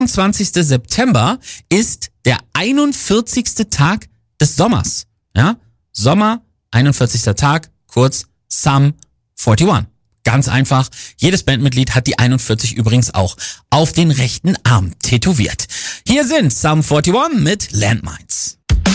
28. September ist der 41. Tag des Sommers. Ja? Sommer, 41. Tag, kurz Sum 41. Ganz einfach. Jedes Bandmitglied hat die 41 übrigens auch auf den rechten Arm tätowiert. Hier sind Sum 41 mit Landmines.